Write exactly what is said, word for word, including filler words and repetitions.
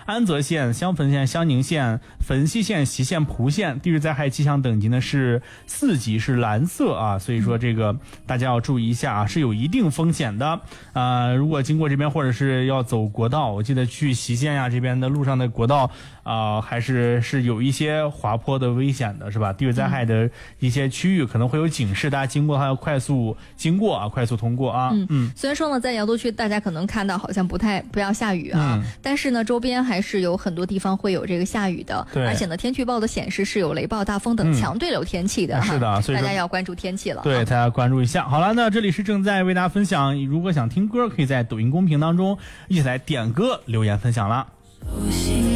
安泽县、襄汾县、襄宁县、汾西县、隰县、蒲县。地质灾害气象等级呢是四级，是蓝色啊，所以说这个大家要注意一下啊，是有一定风险的啊、呃。如果经过这边或者是要走国道，我记得去隰县呀、啊、这边的路上的国道啊、呃，还是是有一些滑坡的危险的，是吧？地质灾害的一些区域可能会有警示，大家经过还要快速经过啊，快速通过啊。 嗯嗯。虽然说呢，在瑶都区大家可能看到好像不太不要下雨啊、嗯，但是呢，周边还是有很多地方会有这个下雨的， 对， 而且呢，天气预报的显示是有雷暴、大风等强对流天气的。嗯、 是的，所以大家要关注天气了。 对，大家关注一下。好了，那这里是正在为大家分享，如果想听歌，可以在抖音公屏当中一起来点歌留言分享了。